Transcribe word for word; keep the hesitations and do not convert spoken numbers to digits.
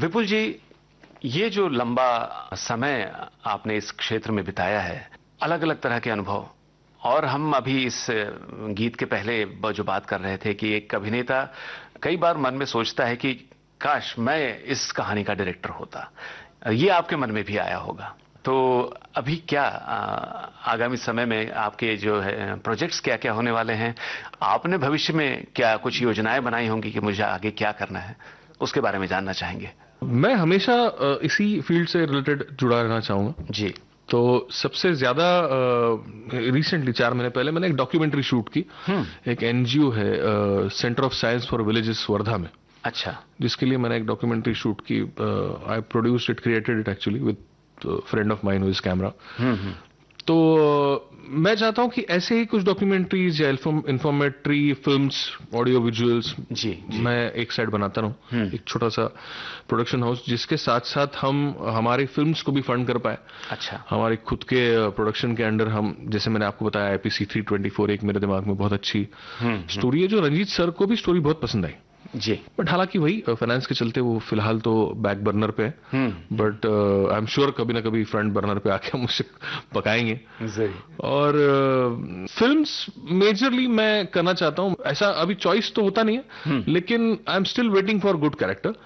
विपुल जी, ये जो लंबा समय आपने इस क्षेत्र में बिताया है, अलग अलग तरह के अनुभव, और हम अभी इस गीत के पहले जो बात कर रहे थे कि एक अभिनेता कई बार मन में सोचता है कि काश मैं इस कहानी का डायरेक्टर होता, ये आपके मन में भी आया होगा। तो अभी क्या आगामी समय में आपके जो है प्रोजेक्ट्स क्या क्या होने वाले हैं? आपने भविष्य में क्या कुछ योजनाएं बनाई होंगी कि मुझे आगे क्या करना है, उसके बारे में जानना चाहेंगे। मैं हमेशा इसी फील्ड से रिलेटेड जुड़ा रहना चाहूंगा जी। तो सबसे ज्यादा रिसेंटली चार महीने पहले मैंने एक डॉक्यूमेंट्री शूट की। एक एनजीओ है, centre of science for villages Wardha में। अच्छा। जिसके लिए मैंने एक डॉक्यूमेंट्री शूट की। आई produced it, created it actually with friend of mine with camera. तो मैं चाहता हूं कि ऐसे ही कुछ डॉक्यूमेंट्रीज या इन्फॉर्मेटरी फिल्म्स, ऑडियो विजुअल्स जी, जी मैं एक साइड बनाता रहूं, एक छोटा सा प्रोडक्शन हाउस जिसके साथ साथ हम हमारी फिल्म्स को भी फंड कर पाए। अच्छा। हमारे खुद के प्रोडक्शन के अंडर हम, जैसे मैंने आपको बताया, आईपीसी थ्री ट्वेंटी फोर एक मेरे दिमाग में बहुत अच्छी स्टोरी है, जो रंजीत सर को भी स्टोरी बहुत पसंद आई जी। बट हालांकि वही फाइनेंस के चलते वो फिलहाल तो बैक बर्नर पे है, बट आई एम श्योर कभी ना कभी फ्रंट बर्नर पे आके हम उससे पकाएंगे। और फिल्म्स uh, मेजरली मैं करना चाहता हूँ। ऐसा अभी चॉइस तो होता नहीं है, लेकिन I am still waiting for good character.